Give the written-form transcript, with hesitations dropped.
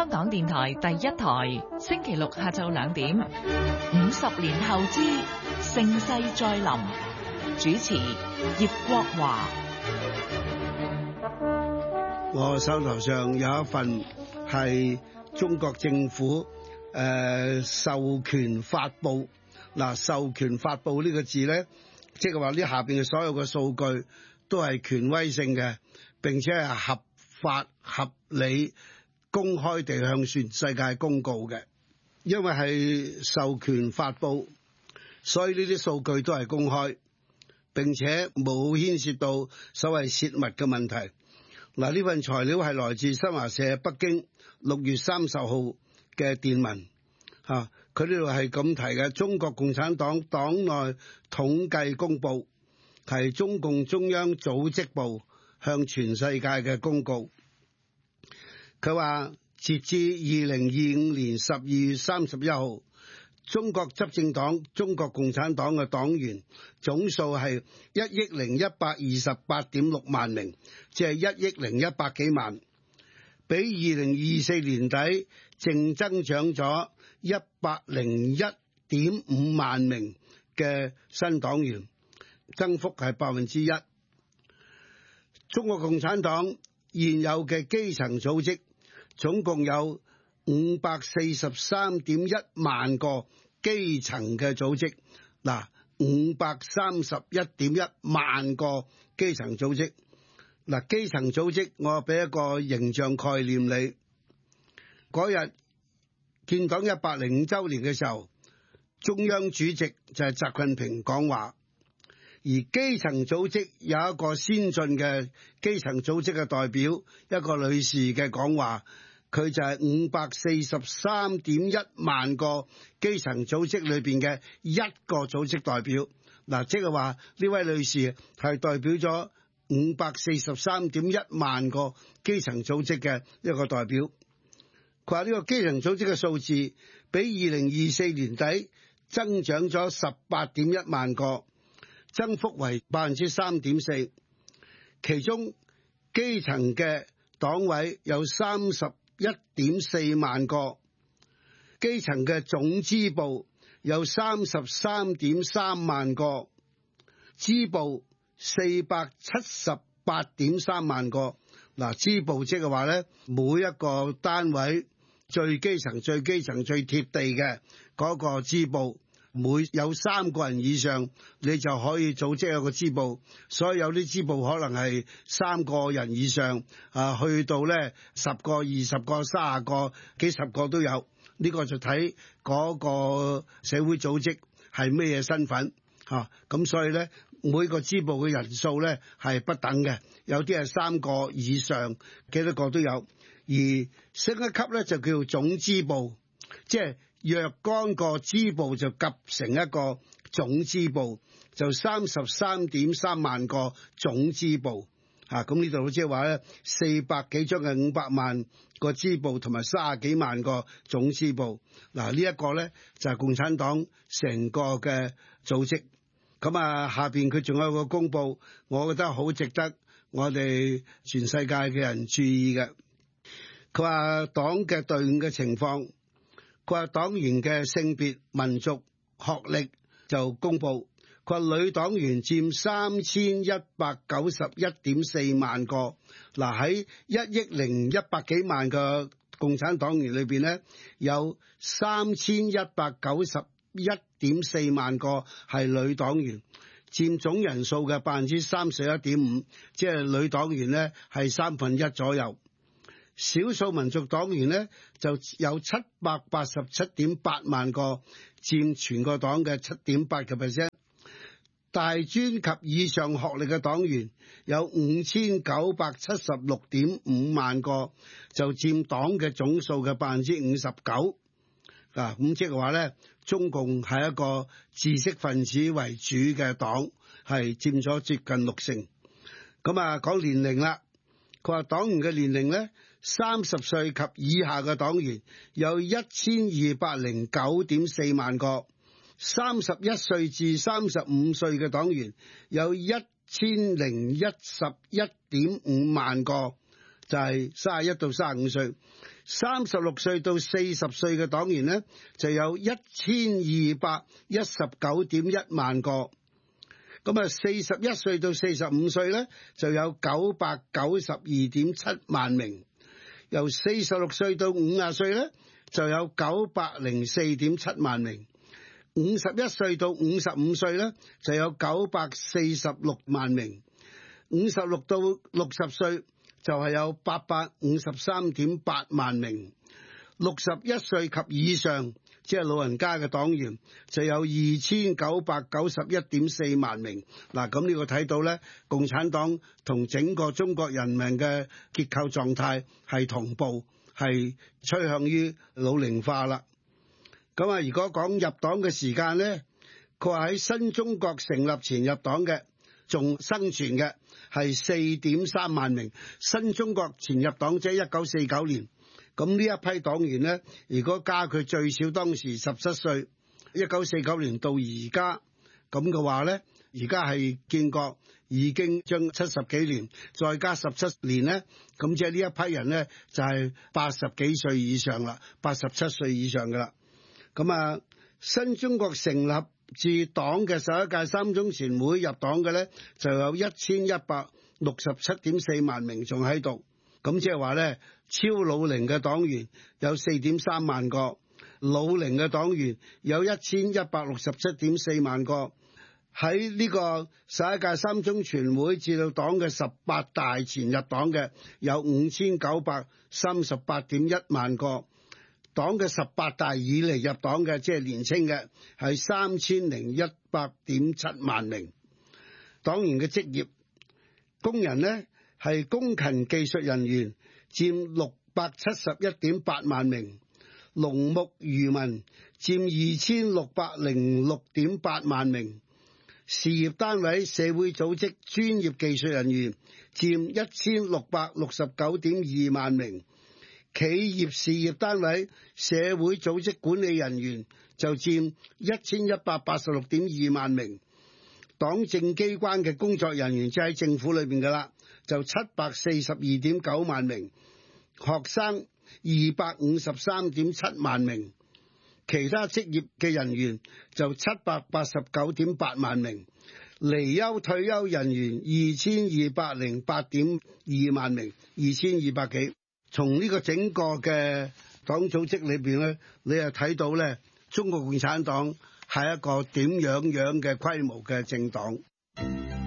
香港電台第一台，星期六下晝2點。50年後之盛世再臨，主持葉國華。 我手頭上有一份係中國政府授權發布。嗱，授權發布呢個字呢，即係話呢下邊嘅所有嘅數據都係權威性嘅，並且係合法合理公開地向全世界公告嘅。因為係授權發布，所以呢啲數據都係公開，並且冇牽涉到所謂泄密嘅問題。嗱，呢份材料係來自新華社北京6月30號嘅電文嚇，佢呢度係咁提嘅：中國共產黨黨內統計公佈，係中共中央組織部向全世界嘅公告。佢話截至2025年12月31號，中國執政黨中國共產黨嘅黨員總數係10128.6萬名，即係10100幾萬，比2024年底淨增長咗101.5萬名嘅新黨員，增幅係1%。中國共產黨現有嘅基層組織總共有543.1萬個基層嘅組織。嗱，531.1萬個基層組織。嗱，基層組織我俾一個形象概念你。嗰日建黨105週年嘅時候，中央主席就係習近平講話，而基層組織有一個先進嘅基層組織嘅代表，一個女士嘅講話，佢就係543.1萬個基層組織裏邊嘅一個組織代表。嗱，即係話呢位女士係代表咗543.1萬個基層組織嘅一個代表。佢話呢個基層組織嘅數字比2024年底增長咗18.1萬個，增幅為3.4%。其中基層嘅黨委有31.4萬個，基層嘅總支部有33.3萬個，支部478.3萬個。嗱，支部即係話咧，每一個單位最基層、最貼地嘅嗰個支部，每有3個人以上，你就可以組織一個支部。所以有啲支部可能係3個人以上，去到咧10個、20個、30個、幾十個都有。呢個就睇嗰個社會組織係咩嘢身份嚇。咁所以咧，每個支部嘅人數咧係不等嘅，有啲係3個以上，幾多個都有。而升一級咧就叫總支部，即係若干個支部就合成一個總支部，就33.3萬個總支部。咁呢度即係話咧，400幾張嘅500萬個支部同埋30幾萬個總支部。嗱，呢一個咧就係共產黨成個嘅組織。咁下邊佢仲有一個公佈，我覺得好值得我哋全世界嘅人注意嘅。佢話黨嘅隊伍嘅情況，佢話黨員嘅性別、民族、學歷就公佈。佢話女黨員佔3191.4萬個。嗱，喺10100幾萬個共產黨員裏邊咧，有3191.4萬個係女黨員，佔總人數嘅31.5%，即係女黨員咧係1/3左右。少數民族黨員呢，就有787.8萬個，佔全個黨嘅7.8%。大專及以上學歷嘅黨員有5976.5萬個，就佔黨嘅總數嘅59%。咁即係話咧，中共係一個知識分子為主嘅黨，係佔咗接近60%。咁講年齡啦，佢話黨員嘅年齡咧，30歲及以下嘅黨員有1209.4萬個，31歲至35歲嘅黨員有1011.5萬個， 就係31到35歲，36歲到40歲嘅黨員呢，就有1219.1萬個。咁啊，41歲到45歲呢，就有992.7萬名。由46歲到50歲呢，就有904.7萬名。51歲到55歲呢，就有946萬名。56到60歲就係有853.8萬名。61歲及以上，即係老人家嘅黨員就有2991.4萬名。嗱，咁呢個睇到呢，共產黨同整個中國人民嘅結構狀態係同步，係趨向於老齡化啦。咁啊，如果講入黨嘅時間呢，佢話喺新中國成立前入黨嘅仲生存嘅係4.3萬名。新中國前入黨即係1949年。咁呢一批黨員呢，如果加佢最少當時17歲，1949年到而家咁嘅話呢，而家係建國已經將70幾年，再加17年呢，咁即係呢一批人呢，就係80幾歲以上啦，87歲以上噶啦。咁啊，新中國成立至黨嘅11屆三中全會入黨嘅呢，就有1167.4萬名仲喺度。咁即係話呢，超老齡嘅黨員有4.3萬個，老齡嘅黨員有1167.4萬個。喺呢個11屆三中全會至到黨嘅18大前入黨嘅有5938.1萬個。黨嘅18大以嚟入黨嘅即係年青嘅係3001.7萬名。黨員嘅職業，工人呢係工勤技術人員佔671.8萬名，農牧漁民佔2606.8萬名，事業單位社會組織專業技術人員佔1669.2萬名，企業事業單位社會組織管理人員就佔1186.2萬名，黨政機關嘅工作人員即係政府裏邊噶啦，就742.9萬名，學生253.7萬名，其他職業嘅人員就789.8萬名，離休退休人員2208.2萬名，2200幾。從呢個整個嘅黨組織裏邊咧，你又睇到咧，中國共產黨係一個點樣嘅規模嘅政黨。